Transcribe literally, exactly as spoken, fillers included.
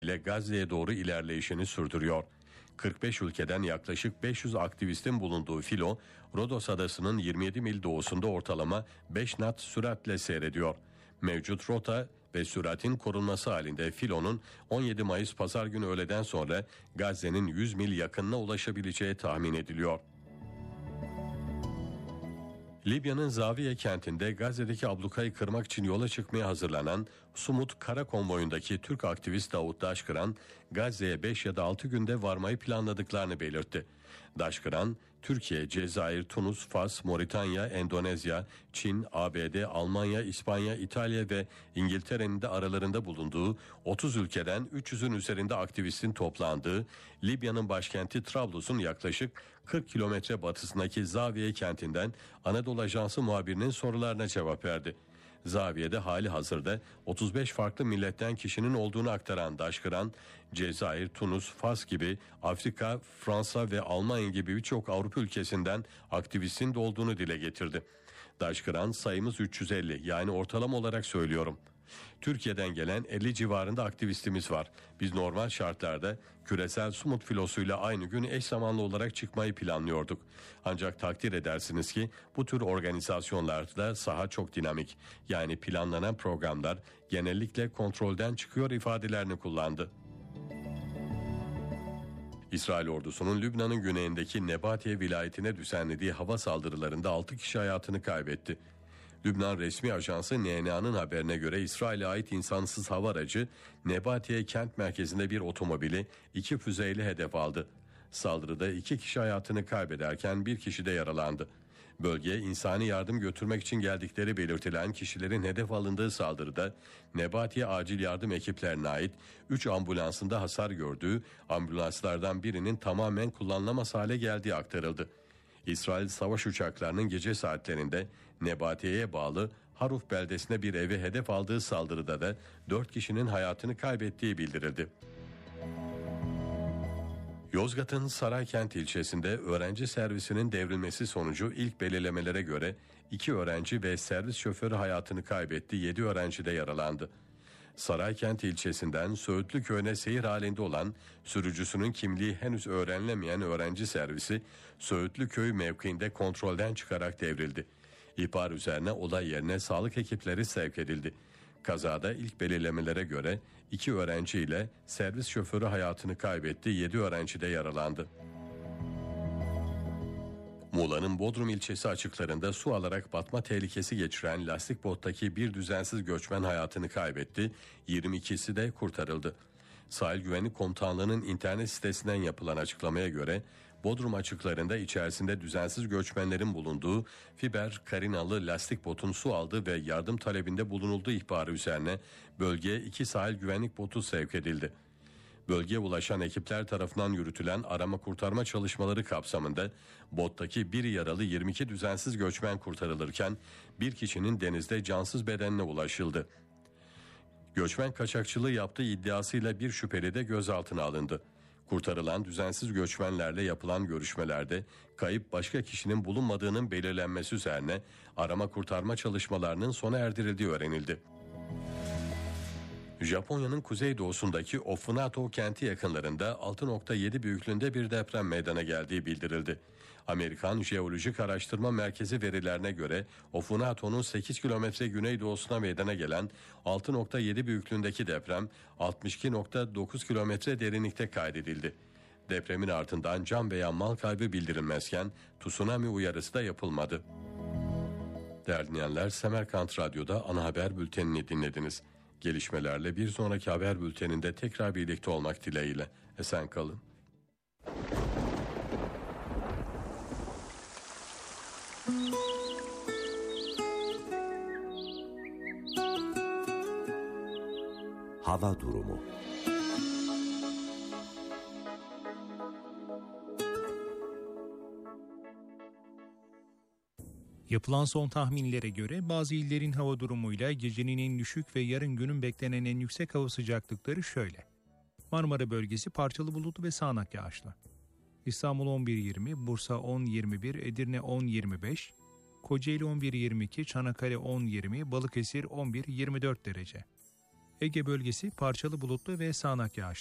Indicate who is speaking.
Speaker 1: ile Gazze'ye doğru ilerleyişini sürdürüyor. kırk beş ülkeden yaklaşık beş yüz aktivistin bulunduğu filo, Rodos adasının yirmi yedi mil doğusunda ortalama beş knot süratle seyrediyor. Mevcut rota ve süratin korunması halinde filonun on yedi Mayıs Pazar günü öğleden sonra Gazze'nin yüz mil yakınına ulaşabileceği tahmin ediliyor. Libya'nın Zaviye kentinde Gazze'deki ablukayı kırmak için yola çıkmaya hazırlanan Sumut Kara Konvoyu'ndaki Türk aktivist Davut Daşkıran, Gazze'ye beş ya da altı günde varmayı planladıklarını belirtti. Daşkıran, Türkiye, Cezayir, Tunus, Fas, Moritanya, Endonezya, Çin, A B D, Almanya, İspanya, İtalya ve İngiltere'nin de aralarında bulunduğu otuz ülkeden üç yüzün üzerinde aktivistin toplandığı Libya'nın başkenti Trablus'un yaklaşık kırk kilometre batısındaki Zaviye kentinden Anadolu Ajansı muhabirinin sorularına cevap verdi. Zaviye'de hali hazırda otuz beş farklı milletten kişinin olduğunu aktaran Daşkıran, Cezayir, Tunus, Fas gibi Afrika, Fransa ve Almanya gibi birçok Avrupa ülkesinden aktivistin de olduğunu dile getirdi. Daşkıran, sayımız üç yüz elli, yani ortalama olarak söylüyorum. Türkiye'den gelen elli civarında aktivistimiz var. Biz normal şartlarda küresel Sumut filosuyla aynı gün eş zamanlı olarak çıkmayı planlıyorduk. Ancak takdir edersiniz ki bu tür organizasyonlarda saha çok dinamik. Yani planlanan programlar genellikle kontrolden çıkıyor ifadelerini kullandı. İsrail ordusunun Lübnan'ın güneyindeki Nebatiye vilayetine düzenlediği hava saldırılarında altı kişi hayatını kaybetti. Lübnan resmi ajansı N N A'nın haberine göre İsrail'e ait insansız hava aracı Nebatiye kent merkezinde bir otomobili iki füzeyle hedef aldı. Saldırıda iki kişi hayatını kaybederken bir kişi de yaralandı. Bölgeye insani yardım götürmek için geldikleri belirtilen kişilerin hedef alındığı saldırıda Nebatiye acil yardım ekiplerine ait üç ambulansında hasar gördüğü, ambulanslardan birinin tamamen kullanılamaz hale geldiği aktarıldı. İsrail savaş uçaklarının gece saatlerinde Nebatiye'ye bağlı Haruf beldesine bir eve hedef aldığı saldırıda da dört kişinin hayatını kaybettiği bildirildi. Yozgat'ın Saraykent ilçesinde öğrenci servisinin devrilmesi sonucu ilk belirlemelere göre iki öğrenci ve servis şoförü hayatını kaybetti, yedi öğrenci de yaralandı. Saraykent ilçesinden Söğütlü köyüne seyir halinde olan sürücüsünün kimliği henüz öğrenilemeyen öğrenci servisi Söğütlü köy mevkiinde kontrolden çıkarak devrildi. İhbar üzerine olay yerine sağlık ekipleri sevk edildi. Kazada ilk belirlemelere göre iki öğrenci ile servis şoförü hayatını kaybetti, yedi öğrenci de yaralandı. Muğla'nın Bodrum ilçesi açıklarında su alarak batma tehlikesi geçiren lastik bottaki bir düzensiz göçmen hayatını kaybetti, yirmi ikisi de kurtarıldı. Sahil Güvenlik Komutanlığı'nın internet sitesinden yapılan açıklamaya göre Bodrum açıklarında içerisinde düzensiz göçmenlerin bulunduğu fiber karinalı lastik botun su aldığı ve yardım talebinde bulunulduğu ihbarı üzerine bölgeye iki sahil güvenlik botu sevk edildi. Bölgeye ulaşan ekipler tarafından yürütülen arama kurtarma çalışmaları kapsamında bottaki bir yaralı yirmi iki düzensiz göçmen kurtarılırken bir kişinin denizde cansız bedenine ulaşıldı. Göçmen kaçakçılığı yaptığı iddiasıyla bir şüpheli de gözaltına alındı. Kurtarılan düzensiz göçmenlerle yapılan görüşmelerde kayıp başka kişinin bulunmadığının belirlenmesi üzerine arama kurtarma çalışmalarının sona erdirildiği öğrenildi. Japonya'nın kuzeydoğusundaki Ofunato kenti yakınlarında altı nokta yedi büyüklüğünde bir deprem meydana geldiği bildirildi. Amerikan Jeolojik Araştırma Merkezi verilerine göre Ofunato'nun sekiz kilometre güneydoğusuna meydana gelen altı nokta yedi büyüklüğündeki deprem altmış iki nokta dokuz kilometre derinlikte kaydedildi. Depremin ardından can veya mal kaybı bildirilmezken tsunami uyarısı da yapılmadı. Değerli dinleyenler, Semerkant Radyo'da ana haber bültenini dinlediniz. Gelişmelerle bir sonraki haber bülteninde tekrar birlikte olmak dileğiyle. Esen kalın.
Speaker 2: Hava durumu.
Speaker 3: Yapılan son tahminlere göre bazı illerin hava durumuyla gecenin en düşük ve yarın günün beklenen en yüksek hava sıcaklıkları şöyle. Marmara bölgesi parçalı bulutlu ve sağanak yağışlı. İstanbul on bir yirmi, Bursa on yirmi bir, Edirne on yirmi beş, Kocaeli on bir yirmi iki, Çanakkale on yirmi, Balıkesir on bir yirmi dört derece. Ege bölgesi parçalı bulutlu ve sağanak yağışlı.